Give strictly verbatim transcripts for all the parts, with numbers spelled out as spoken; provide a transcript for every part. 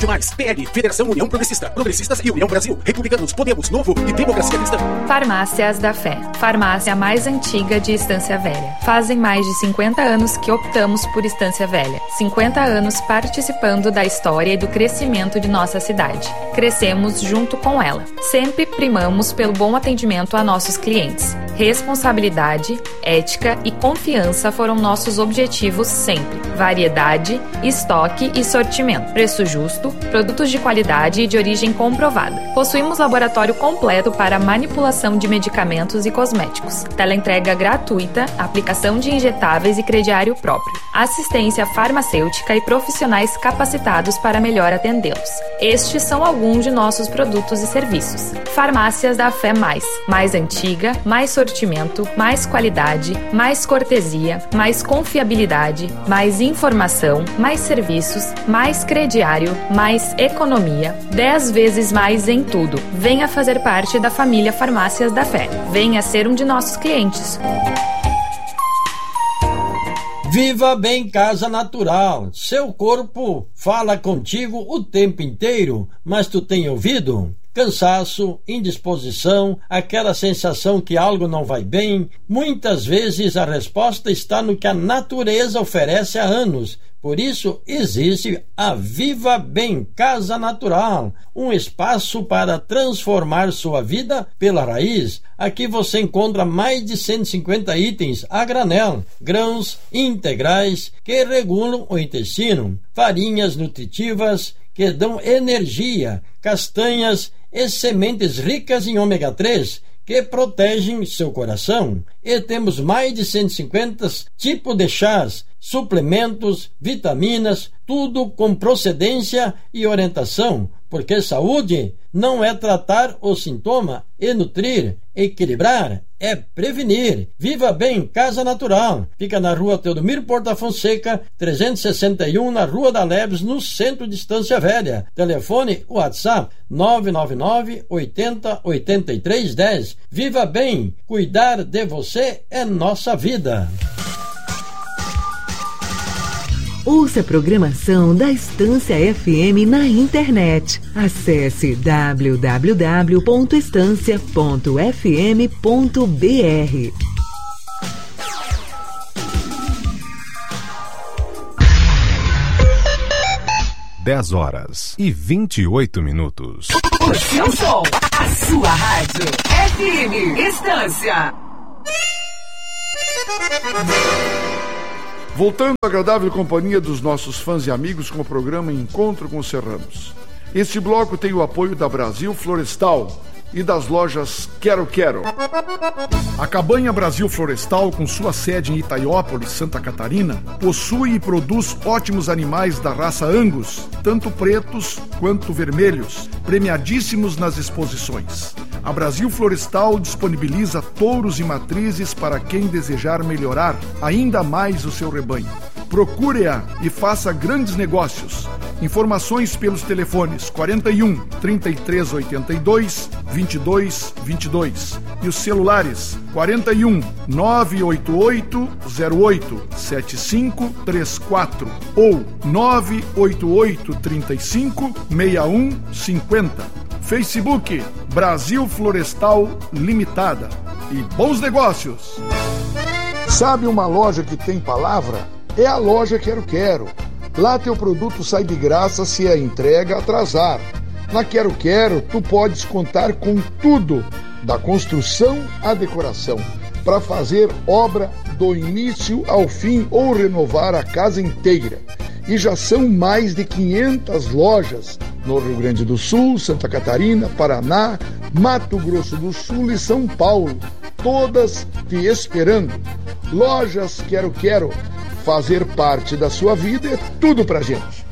Mais, P L, Federação União Progressista, Progressistas e União Brasil, Republicanos, Podemos, Novo e Democracia Cristã. Farmácias da Fé, farmácia mais antiga de Estância Velha. Fazem mais de cinquenta anos que optamos por Estância Velha. cinquenta anos participando da história e do crescimento de nossa cidade. Crescemos junto com ela. Sempre primamos pelo bom atendimento a nossos clientes. Responsabilidade, ética e confiança foram nossos objetivos sempre. Variedade, estoque e sortimento. Preço justo, produtos de qualidade e de origem comprovada. Possuímos laboratório completo para manipulação de medicamentos e cosméticos, teleentrega gratuita, aplicação de injetáveis e crediário próprio, assistência farmacêutica e profissionais capacitados para melhor atendê-los. Estes são alguns de nossos produtos e serviços. Farmácias da Fé Mais. Mais antiga, mais sortimento, mais qualidade, mais cortesia, mais confiabilidade, mais informação, mais serviços, mais crediário, mais economia, dez vezes mais em tudo. Venha fazer parte da família Farmácias da Fé. Venha ser um de nossos clientes. Viva Bem Casa Natural. Seu corpo fala contigo o tempo inteiro, mas tu tem ouvido? Cansaço, indisposição, aquela sensação que algo não vai bem. Muitas vezes a resposta está no que a natureza oferece há anos. Por isso existe a Viva Bem Casa Natural, um espaço para transformar sua vida pela raiz. Aqui você encontra mais de cento e cinquenta itens a granel, grãos integrais que regulam o intestino, farinhas nutritivas que dão energia, castanhas e sementes ricas em ômega três que protegem seu coração. E temos mais de cento e cinquenta tipos de chás, suplementos, vitaminas, tudo com procedência e orientação, porque saúde não é tratar o sintoma e nutrir, equilibrar, é prevenir. Viva Bem Casa Natural. Fica na rua Teodomiro Porta Fonseca, trezentos e sessenta e um, na Rua da Leves, no centro de Estância Velha. Telefone WhatsApp nove nove nove, oitenta, oitenta e três, dez. Viva Bem, cuidar de você é nossa vida. Ouça a programação da Estância F M na internet. Acesse w w w ponto estância ponto f m ponto b r. dez horas e vinte e oito minutos. O seu som, a sua rádio. F M Estância. Voltando à agradável companhia dos nossos fãs e amigos com o programa Encontro com os Serranos. Este bloco tem o apoio da Brasil Florestal e das lojas Quero Quero. A Cabanha Brasil Florestal, com sua sede em Itaiópolis, Santa Catarina, possui e produz ótimos animais da raça Angus, tanto pretos quanto vermelhos, premiadíssimos nas exposições. A Brasil Florestal disponibiliza touros e matrizes para quem desejar melhorar ainda mais o seu rebanho. Procure-a e faça grandes negócios. Informações pelos telefones quarenta e um, trinta e três oitenta e dois, vinte e dois vinte e dois e os celulares quarenta e um, nove oito oito, zero oito, sete cinco três quatro ou nove oito oito, trinta e cinco, sessenta e um cinquenta. Facebook Brasil Florestal Limitada. E bons negócios! Sabe uma loja que tem palavra? É a loja Quero Quero. Lá teu produto sai de graça se a entrega atrasar. Na Quero Quero, tu podes contar com tudo, da construção à decoração, para fazer obra do início ao fim ou renovar a casa inteira. E já são mais de quinhentas lojas no Rio Grande do Sul, Santa Catarina, Paraná, Mato Grosso do Sul e São Paulo, todas te esperando. Lojas Quero Quero. Fazer parte da sua vida é tudo pra gente.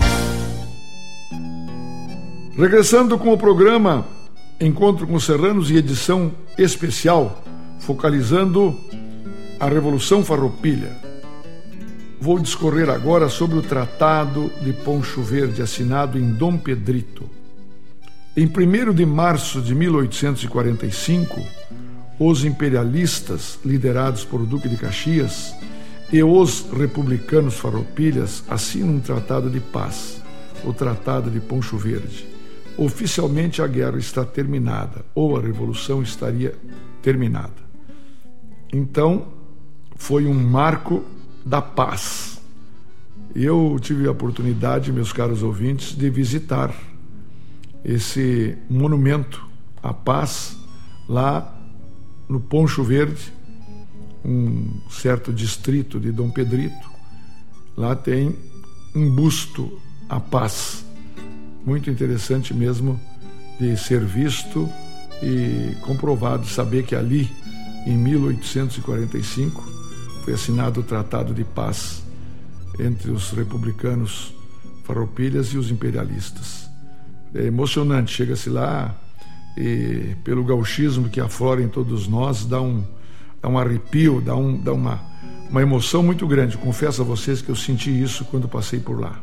Regressando com o programa Encontro com os Serranos e edição especial, focalizando a Revolução Farroupilha. Vou discorrer agora sobre o Tratado de Poncho Verde, assinado em Dom Pedrito. Em primeiro de março de mil oitocentos e quarenta e cinco, os imperialistas, liderados por Duque de Caxias, e os republicanos farroupilhas assinam um tratado de paz, o Tratado de Poncho Verde. Oficialmente a guerra está terminada, ou a revolução estaria terminada. Então, foi um marco da paz. Eu tive a oportunidade, meus caros ouvintes, de visitar esse monumento à paz lá no Poncho Verde, um certo distrito de Dom Pedrito. Lá tem um busto à paz, muito interessante mesmo de ser visto e comprovado, saber que ali, em mil oitocentos e quarenta e cinco, foi assinado o Tratado de Paz entre os republicanos farroupilhas e os imperialistas. É emocionante, chega-se lá e, pelo gauchismo que aflora em todos nós, dá um, dá um arrepio, dá, um, dá uma, uma emoção muito grande. Confesso a vocês que eu senti isso quando passei por lá.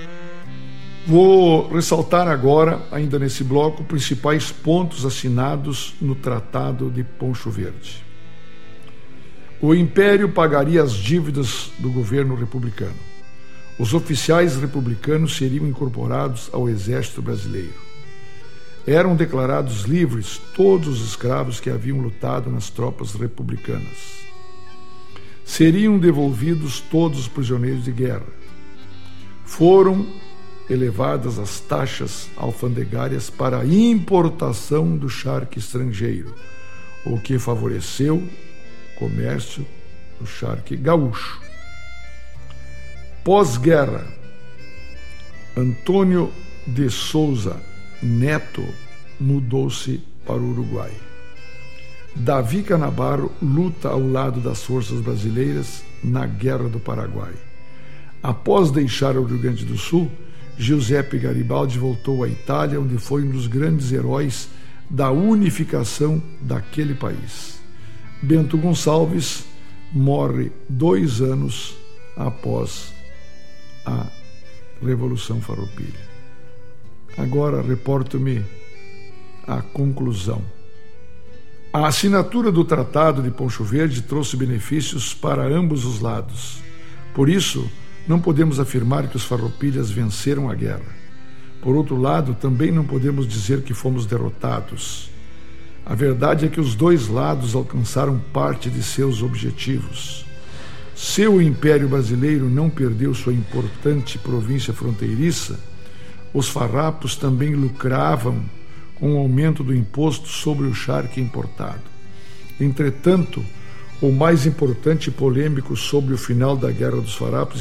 Vou ressaltar agora, ainda nesse bloco, principais pontos assinados no Tratado de Poncho Verde. O Império pagaria as dívidas do governo republicano. Os oficiais republicanos seriam incorporados ao exército brasileiro. Eram declarados livres todos os escravos que haviam lutado nas tropas republicanas. Seriam devolvidos todos os prisioneiros de guerra. Foram elevadas as taxas alfandegárias para a importação do charque estrangeiro, o que favoreceu o comércio do charque gaúcho. Pós-guerra, Antônio de Souza Neto mudou-se para o Uruguai. Davi Canabaro luta ao lado das forças brasileiras na Guerra do Paraguai. Após deixar o Rio Grande do Sul, Giuseppe Garibaldi voltou à Itália, onde foi um dos grandes heróis da unificação daquele país. Bento Gonçalves morre dois anos após a Revolução Farroupilha. Agora reporto-me à conclusão. A assinatura do Tratado de Poncho Verde trouxe benefícios para ambos os lados. Por isso, não podemos afirmar que os farroupilhas venceram a guerra. Por outro lado, também não podemos dizer que fomos derrotados. A verdade é que os dois lados alcançaram parte de seus objetivos. Se o Império Brasileiro não perdeu sua importante província fronteiriça, os farrapos também lucravam com o aumento do imposto sobre o charque importado. Entretanto, o mais importante e polêmico sobre o final da Guerra dos Farrapos